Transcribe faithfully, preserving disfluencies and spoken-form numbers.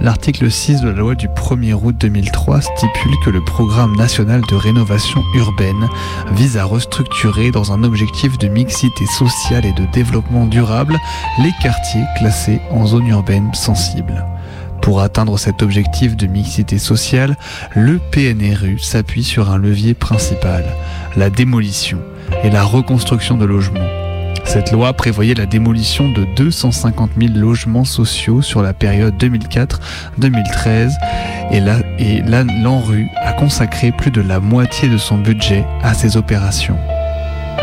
L'article six de la loi du premier août deux mille trois stipule que le programme national de rénovation urbaine vise à restructurer dans un objectif de mixité sociale et de développement durable les quartiers classés en zone urbaine sensible. Pour atteindre cet objectif de mixité sociale, le P N R U s'appuie sur un levier principal, la démolition et la reconstruction de logements. Cette loi prévoyait la démolition de deux cent cinquante mille logements sociaux sur la période deux mille quatre à deux mille treize et, la, et la, l'ANRU a consacré plus de la moitié de son budget à ces opérations.